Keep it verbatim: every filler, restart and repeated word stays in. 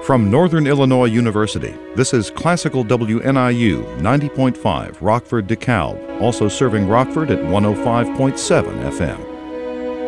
From Northern Illinois University, this is Classical W N I U ninety point five, Rockford, DeKalb, also serving Rockford at one oh five point seven F M.